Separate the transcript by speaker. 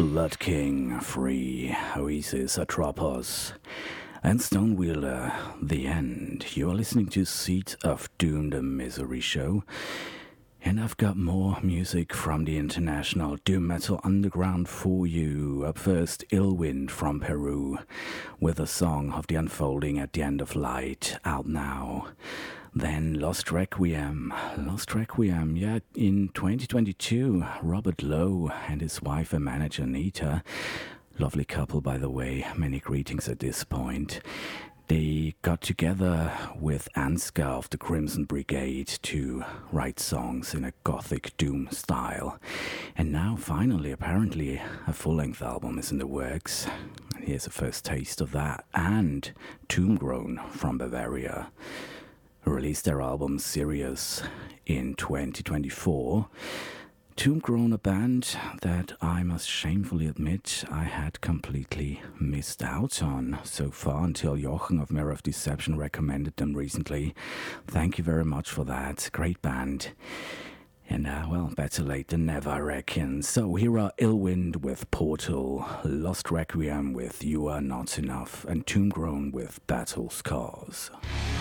Speaker 1: Blood King, Free, Oasis, Atropos, and Stonewheeler, The End. You are listening to Seat of Doom, the Misery Show. And I've got more music from the international doom metal underground for you. Up first, Illwind from Peru, with a song of the unfolding at the end of light, out now. Then Lost Requiem, yeah, in 2022, Robert Lowe and his wife and manager Nita, lovely couple by the way, many greetings at this point. They got together with Ansgar of the Crimson Brigade to write songs in a gothic doom style. And now finally, apparently, a full-length album is in the works. And here's a first taste of that. And Tombgrown from Bavaria released their album Sirius in 2024. Tombgrown, a band that I must shamefully admit I had completely missed out on so far until Jochen of Mirror of Deception recommended them recently. Thank you very much for that. Great band. And well, better late than never, I reckon. So here are Illwind with Portal, Lost Requiem with You Are Not Enough, and Tombgrown with Battle Scars.